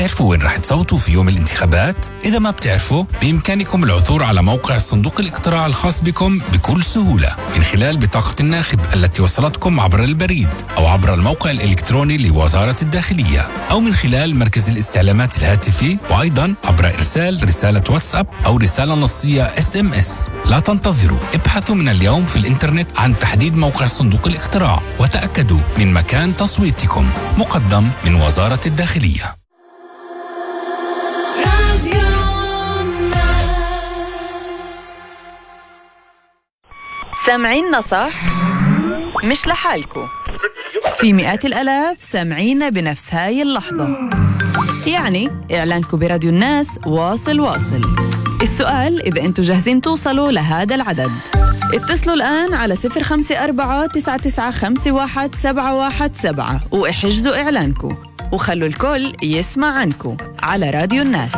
بتعرفوا وين رح تصوتوا في يوم الانتخابات؟ إذا ما بتعرفوا بإمكانكم العثور على موقع صندوق الاقتراع الخاص بكم بكل سهولة من خلال بطاقة الناخب التي وصلتكم عبر البريد أو عبر الموقع الإلكتروني لوزارة الداخلية أو من خلال مركز الاستعلامات الهاتفي، وأيضا عبر إرسال رسالة واتساب أو رسالة نصية SMS. لا تنتظروا، ابحثوا من اليوم في الإنترنت عن تحديد موقع صندوق الاقتراع وتأكدوا من مكان تصويتكم. مقدم من وزارة الداخلية. سامعيننا صح؟ مش لحالكو، في مئات الآلاف سامعينا بنفس هاي اللحظة. يعني إعلانكو براديو الناس واصل. السؤال إذا أنتوا جاهزين توصلوا لهذا العدد. اتصلوا الآن على 054-9951-717 واحجزوا إعلانكو وخلوا الكل يسمع عنكو على راديو الناس.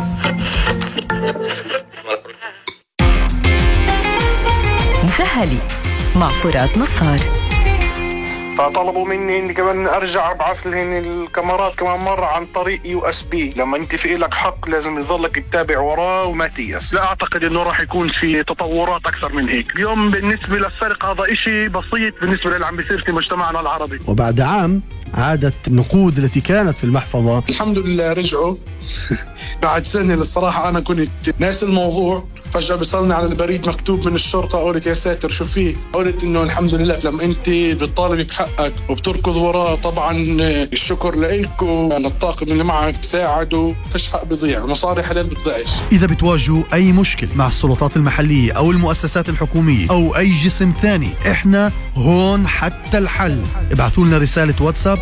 مسهلي مع فرات نصار. فطلبوا مني اني كمان ارجع ابعث لهم الكاميرات كمان مرة عن طريق USB. لما انت في لك حق لازم يظلك تتابع وراه وما تيأس. لا اعتقد انه راح يكون في تطورات اكثر من هيك. اليوم بالنسبة للسرقة هذا اشي بسيط بالنسبة للي عم بيصير في مجتمعنا العربي. وبعد عام عادت النقود التي كانت في المحفظة الحمد لله رجعوا. بعد سنة الصراحة انا كنت ناس الموضوع، فجأة بيصلني على البريد مكتوب من الشرطة. قلت يا ساتر شو فيه؟ قلت انه الحمد لله. لما انت بتطالب بحقك وبتركض وراه طبعا الشكر لإلكم، للطاقم اللي معك ساعدوا، فيش حق بيضيع، مصاري حلال بتضيعش. إذا بتواجهوا أي مشكل مع السلطات المحلية أو المؤسسات الحكومية أو أي جسم ثاني، إحنا هون حتى الحل. ابعثوا لنا رسالة واتساب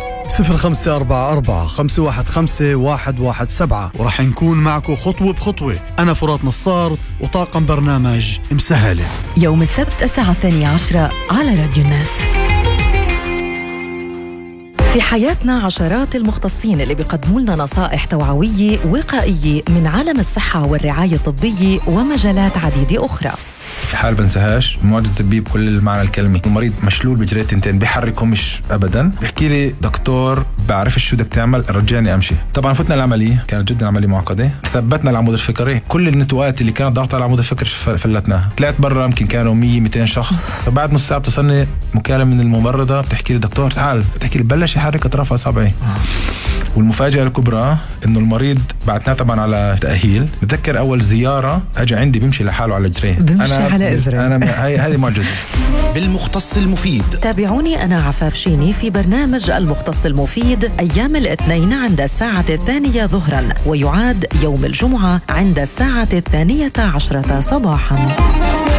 0544-515-117 ورح نكون معكم خطوة بخطوة. أنا فرات نصار وطاقم برنامج مسهلة. يوم السبت الساعة 12 على راديو الناس. في حياتنا عشرات المختصين اللي بيقدموا لنا نصائح توعوية وقائية من عالم الصحة والرعاية الطبية ومجالات عديدة أخرى. في حال بنساهاش معالجة طبية بكل المعنى الكلمي. المريض مشلول بجريت تنتين بيحركهمش أبدا، بيحكي لي دكتور بعرفش شو بدك تعمل، رجعني أمشي. طبعا فتنا العملية، كانت جدا عملية معقدة. ثبتنا العمود الفقري، كل النتوءات اللي كانت ضغط على العمود الفقري فلتناها. طلعت برا يمكن كانوا 100-200 شخص. فبعد نص ساعة بتصلني مكالمة من الممرضة بتحكي لي دكتور تعال، بتحكي لي بلش يحرك أطراف أصابعي. والمفاجأة الكبرى إنه المريض بعتنا طبعا على تأهيل. بتذكر أول زيارة أجى عندي بيمشي لحاله على رجليه. أنا هذه معجزة. بالمختص المفيد تابعوني أنا عفاف شيني في برنامج المختص المفيد أيام الاثنين عند الساعة 2 ظهرا، ويعاد يوم الجمعة عند الساعة 12 صباحا.